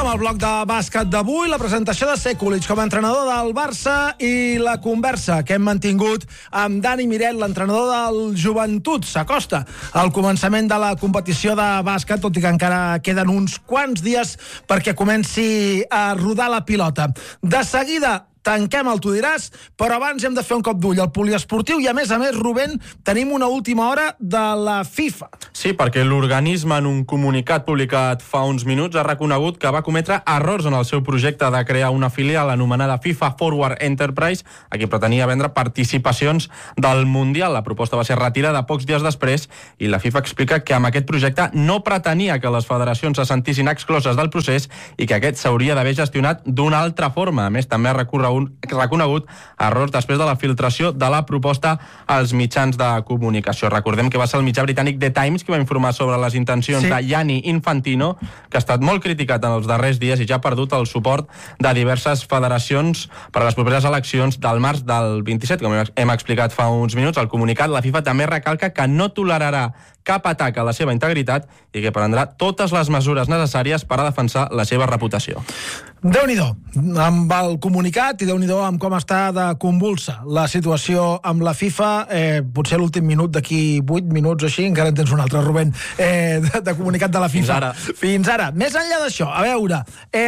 amb el bloc de bàsquet d'avui, la presentació de Sekulic com a entrenador del Barça i la conversa que hem mantingut amb Dani Miret, l'entrenador del Joventut. S'acosta al començament de la competició de bàsquet, tot i que encara queden uns quants dies perquè comenci a rodar la pilota. De seguida tanquem el Tu diràs, però abans hem de fer un cop d'ull al poliesportiu i, a més, Rubén, tenim una última hora de la FIFA. Sí, perquè l'organisme, en un comunicat publicat fa uns minuts, ha reconegut que va cometre errors en el seu projecte de crear una filial anomenada FIFA Forward Enterprise, a qui pretenia vendre participacions del Mundial. La proposta va ser retirada pocs dies després i la FIFA explica que amb aquest projecte no pretenia que les federacions se sentissin excloses del procés i que aquest s'hauria d'haver gestionat d'una altra forma. A més, també ha reconegut errors després de la filtració de la proposta als mitjans de comunicació. Recordem que va ser el mitjà britànic The Times qui va informar sobre les intencions de Gianni Infantino, que ha estat molt criticat en els darrers dies i ja ha perdut el suport de diverses federacions per a les properes eleccions del març del 27, com hem explicat fa uns minuts. Al comunicat, la FIFA també recalca que no tolerarà cap atac a la seva integritat i que prendrà totes les mesures necessàries per a defensar la seva reputació. Déu-n'hi-do amb el comunicat i Déu-n'hi-do amb com està de convulsa la situació amb la FIFA. Potser l'últim minut, d'aquí 8 minuts o així, encara en tens un altre, Rubén, de comunicat de la FIFA. Fins ara. Més enllà d'això, a veure,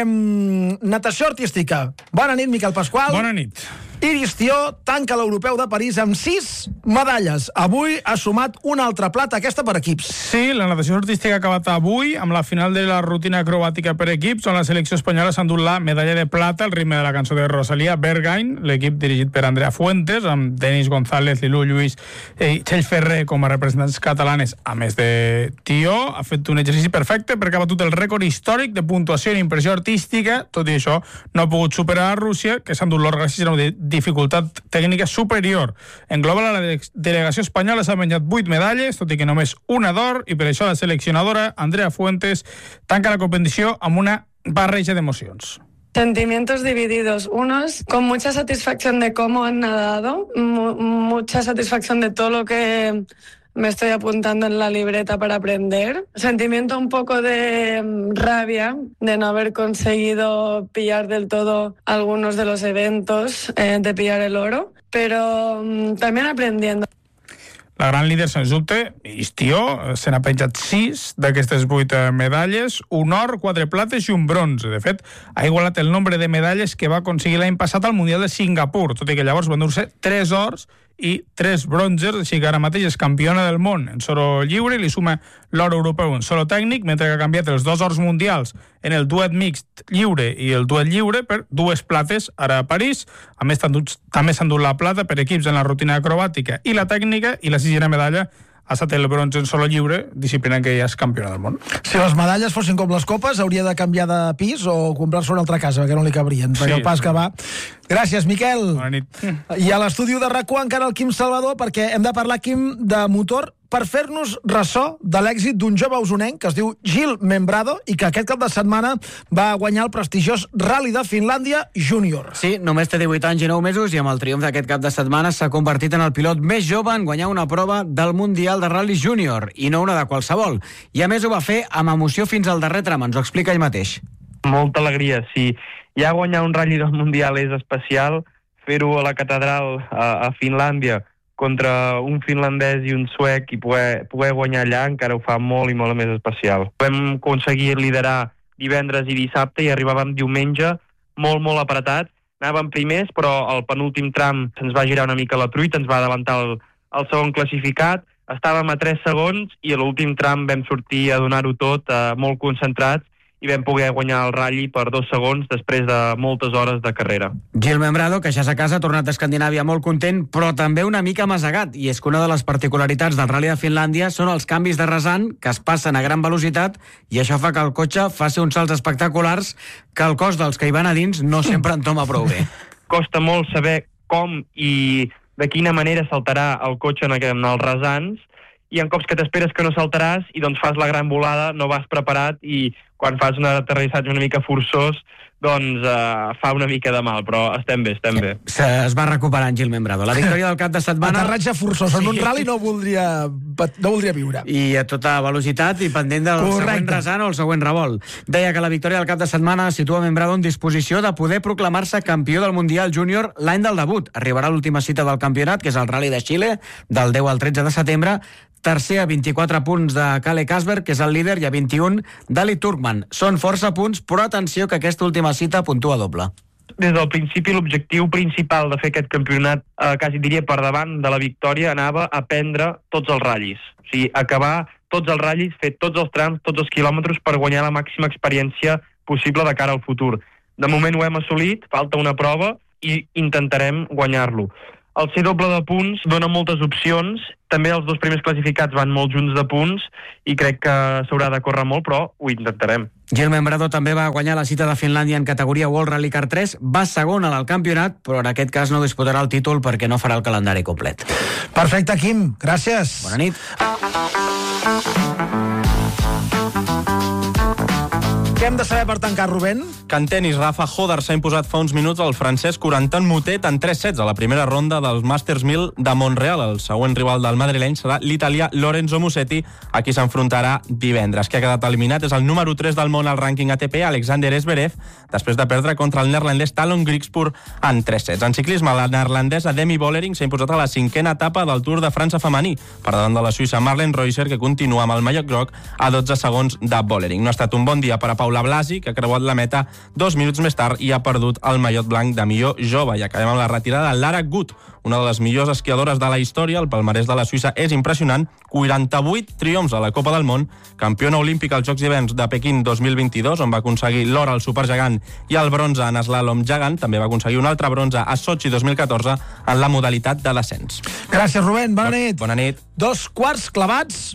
natació artística. Bona nit, Miquel Pasqual. Bona nit. Iris Tió tanca l'Europeu de París amb 6 medalles. Avui ha sumat una altra plata, aquesta per equips. Sí, la natació artística ha acabat avui amb la final de la rutina acrobàtica per equips, on la selecció espanyola s'ha endut la medalla de plata al ritme de la cançó de Rosalía, Berghain, l'equip dirigit per Andrea Fuentes, amb Denis González, Lilú Lluís i Txell Ferrer com a representants catalanes, a més de Tió. Ha fet un exercici perfecte perquè ha batut el rècord històric de puntuació en impressió artística. Tot i això, no ha pogut superar a Rússia, que s'ha endut l'or gràcies a una dificultat tècnica superior. En global, la delegació espanyola s'ha menjat 8 medalles, tot i que només una d'or, i per això la seleccionadora Andrea Fuentes tanca la competició amb una barreja d'emocions. Sentimientos divididos. Unos con mucha satisfacción de cómo han nadado, mucha satisfacción de todo lo que me estoy apuntando en la libreta para aprender. Sentimiento un poco de rabia de no haber conseguido pillar del todo algunos de los eventos, de pillar el oro, pero también aprendiendo. La gran líder, sens dubte, Tió, se n'ha penjat 6 d'aquestes 8 medalles, un or, 4 plates i un bronze. De fet, ha igualat el nombre de medalles que va aconseguir l'any passat al Mundial de Singapur, tot i que llavors van dur-se 3 ors i 3 bronzes, així que ara mateix és campiona del món en solo lliure i li suma l'or europeu en solo tècnic, mentre que ha canviat els 2 ors mundials en el duet mixt lliure i el duet lliure per 2 plates ara a París. A més, també s'ha endut la plata per equips en la rutina acrobàtica i la tècnica, i la 6a medalla ha estat el bronze en solo lliure, disciplina que ja és campiona del món. Si les medalles fossin com les copes, hauria de canviar de pis o comprar-se una altra casa, perquè no li cabrien, perquè el pas que va. Gràcies, Miquel. Bona nit. I a l'estudi de RAC1 encara el Quim Salvador, perquè hem de parlar, Quim, de motor per fer-nos ressò de l'èxit d'un jove usonenc que es diu Gil Membrado i que aquest cap de setmana va guanyar el prestigiós Rally de Finlàndia Júnior. Sí, només té 18 anys i 9 mesos i amb el triomf d'aquest cap de setmana s'ha convertit en el pilot més jove en guanyar una prova del Mundial de Rally Júnior i no una de qualsevol. I a més ho va fer amb emoció fins al darrer tram, ens ho explica ell mateix. Molta alegria, sí. Ja guanyar un Rally del Mundial és especial, fer-ho a la catedral a Finlàndia contra un finlandès i un suec i poder guanyar allà encara ho fa molt i molt més especial. Vam aconseguir liderar divendres i dissabte i arribàvem diumenge molt apretat. Anàvem primers, però al penúltim tram se'ns va girar una mica la truita, ens va adelantar el segon classificat. Estàvem a 3 segons i a l'últim tram vam sortir a donar-ho tot, molt concentrats, i vam poder guanyar el Rally per 2 segons després de moltes hores de carrera. Gil Membrado, que ja és a casa, ha tornat a Escandinàvia molt content, però també una mica masegat, i és que una de les particularitats del Rally de Finlàndia són els canvis de rasant que es passen a gran velocitat, i això fa que el cotxe faci uns salts espectaculars que el cos dels que hi van a dins no sempre entoma prou bé. Costa molt saber com i de quina manera saltarà el cotxe en els rasants, i en cops que t'esperes que no saltaràs i doncs fas la gran volada, no vas preparat i quan fas un aterrissatge una mica forçós, doncs fa una mica de mal, però estem bé. Es va recuperant Gil Membrado. La victòria del cap de setmana... Aterratge forçós. En un rally no voldria viure. I a tota velocitat i pendent del següent rasant o el següent revolt. Deia que la victòria del cap de setmana situa Membrado en disposició de poder proclamar-se campió del Mundial Júnior l'any del debut. Arribarà l'última cita del campionat, que és el Rally de Xile, del 10 al 13 de setembre, tercer a 24 punts de Kale Kasberg, que és el líder, i a 21 d'Ali Turkman. Són força punts, però atenció que aquesta última cita puntua doble. Des del principi, l'objectiu principal de fer aquest campionat, quasi diria per davant de la victòria, anava a prendre tots els ratllis. O sigui, acabar tots els ratllis, fer tots els trams, tots els quilòmetres per guanyar la màxima experiència possible de cara al futur. De moment ho hem assolit, falta una prova i intentarem guanyar-lo. El ser doble de punts dona moltes opcions, també els dos primers classificats van molt junts de punts i crec que s'haurà de córrer molt, però ho intentarem. Gil Membrado també va guanyar la cita de Finlàndia en categoria World Rally Car 3, va segon en el campionat, però en aquest cas no disputarà el títol perquè no farà el calendari complet. Perfecte, Quim, gràcies. Bona nit. Què hem de saber per tancar, Rubén? Que en tenis, Rafa Hodder s'ha imposat fa uns minuts al francès Corentin Moutet en 3 sets a la primera ronda dels Masters 1000 de Montreal. El següent rival del madrileny serà l'italià Lorenzo Musetti, a qui s'enfrontarà divendres. Qui ha quedat eliminat és el número 3 del món al rànquing ATP, Alexander Zverev, després de perdre contra el neerlandès Talon Griekspoor en 3 sets. En ciclisme, la neerlandesa Demi Vollering s'ha imposat a la 5a etapa del Tour de França femení, per davant de la suïssa Marlene Reusser, que continua amb el mallot groc a 12 segons de Vollering. No ha estat un bon dia per a Paula Blasi, que ha creuat la meta 2 minuts més tard i ha perdut el mallot blanc de millor jove. I acabem amb la retirada de Lara Gut, una de les millors esquiadores de la història. El palmarès de la Suïssa és impressionant. 48 triomfs a la Copa del Món, campiona olímpica als Jocs d'Hiverns de Pequín 2022, on va aconseguir l'or al supergegant i el bronze en eslàlom gegant. També va aconseguir un altre bronze a Sochi 2014 en la modalitat de l'ascens. Gràcies, Rubén. Bona nit. Bona nit. 2 quarts clavats.